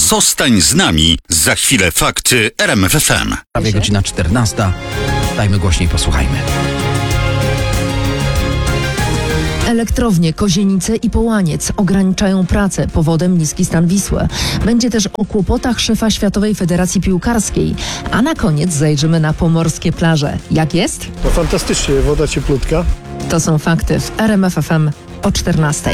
Zostań z nami. Za chwilę fakty RMF FM. Prawie godzina 14. Dajmy głośniej, posłuchajmy. Elektrownie Kozienice i Połaniec ograniczają pracę. Powodem niski stan Wisły. Będzie też o kłopotach szefa Światowej Federacji Piłkarskiej. A na koniec zajrzymy na pomorskie plaże. Jak jest? No fantastycznie, woda cieplutka. To są fakty w RMF FM o 14.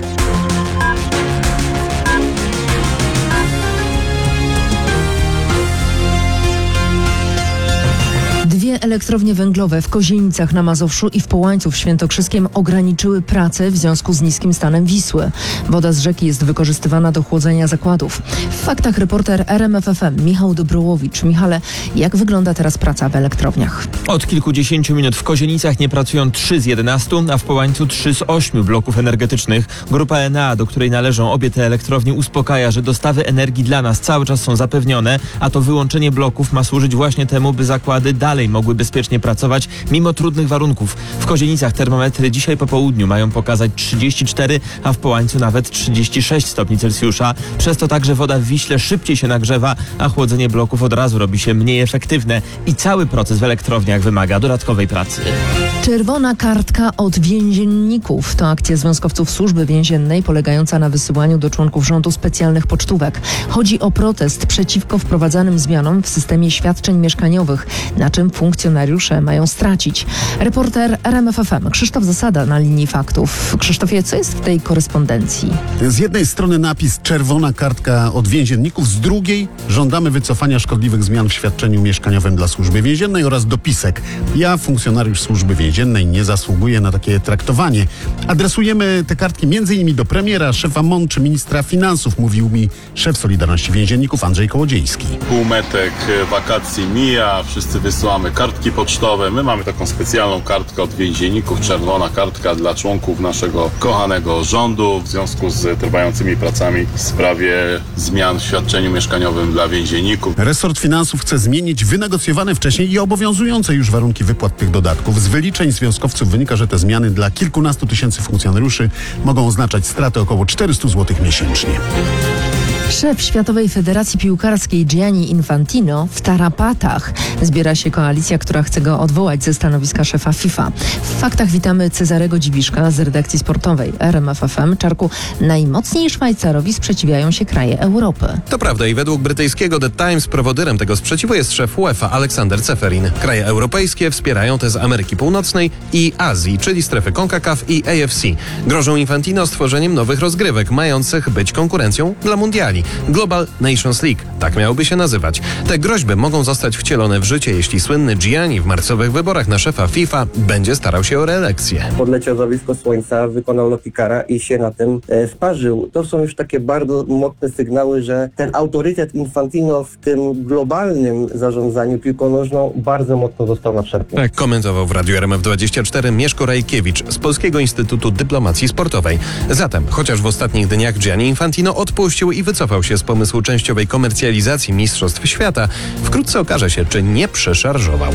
Dwie elektrownie węglowe w Kozienicach na Mazowszu i w Połańcu w Świętokrzyskiem ograniczyły pracę w związku z niskim stanem Wisły. Woda z rzeki jest wykorzystywana do chłodzenia zakładów. W faktach reporter RMF FM Michał Dobrołowicz. Michale, jak wygląda teraz praca w elektrowniach? Od kilkudziesięciu minut w Kozienicach nie pracują 3 z 11, a w Połańcu 3 z 8 bloków energetycznych. Grupa Enea, do której należą obie te elektrownie, uspokaja, że dostawy energii dla nas cały czas są zapewnione, a to wyłączenie bloków ma służyć właśnie temu, by zakłady dalej mogły bezpiecznie pracować mimo trudnych warunków. W Kozienicach termometry dzisiaj po południu mają pokazać 34, a w Połańcu nawet 36 stopni Celsjusza. Przez to także woda w Wiśle szybciej się nagrzewa, a chłodzenie bloków od razu robi się mniej efektywne i cały proces w elektrowniach wymaga dodatkowej pracy. Czerwona kartka od więzienników. To akcja związkowców służby więziennej polegająca na wysyłaniu do członków rządu specjalnych pocztówek. Chodzi o protest przeciwko wprowadzanym zmianom w systemie świadczeń mieszkaniowych, na czym funkcjonariusze mają stracić. Reporter RMF FM Krzysztof Zasada na linii faktów. Krzysztofie, co jest w tej korespondencji? Z jednej strony napis czerwona kartka od więzienników, z drugiej żądamy wycofania szkodliwych zmian w świadczeniu mieszkaniowym dla służby więziennej oraz dopisek. Ja, funkcjonariusz służby więziennej, nie zasługuję na takie traktowanie. Adresujemy te kartki m.in. do premiera, szefa MON czy ministra finansów, mówił mi szef Solidarności Więzienników Andrzej Kołodziejski. Półmetek wakacji mija, wszyscy wysyłamy kartki pocztowe. My mamy taką specjalną kartkę od więzienników, czerwona kartka dla członków naszego kochanego rządu w związku z trwającymi pracami w sprawie zmian w świadczeniu mieszkaniowym dla więzienników. Resort finansów chce zmienić wynegocjowane wcześniej i obowiązujące już warunki wypłat tych dodatków. Z wyliczeń związkowców wynika, że te zmiany dla kilkunastu tysięcy funkcjonariuszy mogą oznaczać stratę około 400 zł miesięcznie. Szef Światowej Federacji Piłkarskiej Gianni Infantino w tarapatach. Zbiera się koalicja, która chce go odwołać ze stanowiska szefa FIFA. W faktach witamy Cezarego Dziwiszka z redakcji sportowej RMF FM. Czarku, najmocniej Szwajcarowi sprzeciwiają się kraje Europy. To prawda i według brytyjskiego The Times prowodyrem tego sprzeciwu jest szef UEFA Aleksander Ceferin. Kraje europejskie wspierają te z Ameryki Północnej i Azji, czyli strefy CONCACAF i AFC. Grożą Infantino stworzeniem nowych rozgrywek, mających być konkurencją dla mundiali. Global Nations League, tak miałoby się nazywać. Te groźby mogą zostać wcielone w życie, jeśli słynny Gianni w marcowych wyborach na szefa FIFA będzie starał się o reelekcję. Podleciał za blisko słońca, wykonał loki kara i się na tym sparzył. To są już takie bardzo mocne sygnały, że ten autorytet Infantino w tym globalnym zarządzaniu piłką nożną bardzo mocno został nadszarpnięty. Tak komentował w Radiu RMF24 Mieszko Rajkiewicz z Polskiego Instytutu Dyplomacji Sportowej. Zatem, chociaż w ostatnich dniach Gianni Infantino odpuścił i wycofał się z pomysłu częściowej komercjalizacji Mistrzostw Świata, wkrótce okaże się, czy nie przeszarżował.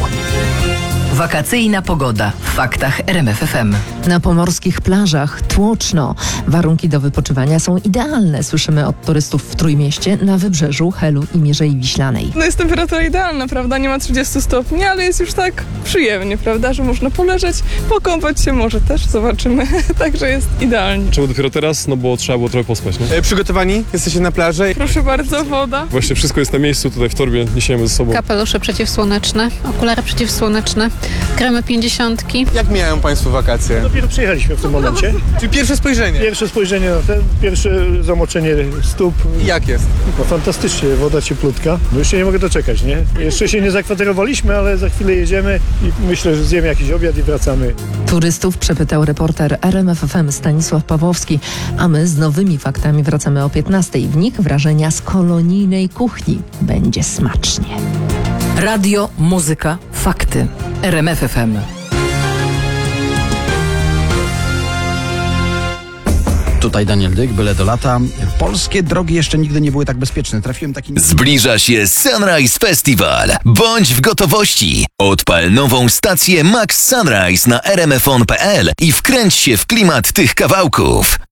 Wakacyjna pogoda w faktach RMF FM. Na pomorskich plażach tłoczno. Warunki do wypoczywania są idealne. Słyszymy od turystów w Trójmieście, na Wybrzeżu, Helu i Mierzei Wiślanej. No jest temperatura idealna, prawda? Nie ma 30 stopni, ale jest już tak przyjemnie, prawda? Że można poleżeć, pokąpać się może też, zobaczymy. Także jest idealnie. Czemu dopiero teraz? No bo trzeba było trochę pospać, nie? Przygotowani? Jesteście na plaży? Proszę bardzo, woda. Właśnie wszystko jest na miejscu, tutaj w torbie niesiemy ze sobą. Kapelusze przeciwsłoneczne, okulary przeciwsłoneczne, kremy 50. Jak mijają Państwo wakacje? Dopiero przyjechaliśmy w tym momencie. Czyli pierwsze spojrzenie? Pierwsze spojrzenie na ten, pierwsze zamoczenie stóp. Jak jest? No fantastycznie, woda cieplutka. No już się nie mogę doczekać, nie? Jeszcze się nie zakwaterowaliśmy, ale za chwilę jedziemy i myślę, że zjemy jakiś obiad i wracamy. Turystów przepytał reporter RMF FM Stanisław Pawłowski, a my z nowymi faktami wracamy o 15:00. W nich wrażenia z kolonijnej kuchni. Będzie smacznie. Radio, muzyka, fakty. RMF FM. Tutaj Daniel Dyk, byle do lata. Polskie drogi jeszcze nigdy nie były tak bezpieczne. Trafiłem taki... Zbliża się Sunrise Festival. Bądź w gotowości. Odpal nową stację Max Sunrise na rmfon.pl i wkręć się w klimat tych kawałków.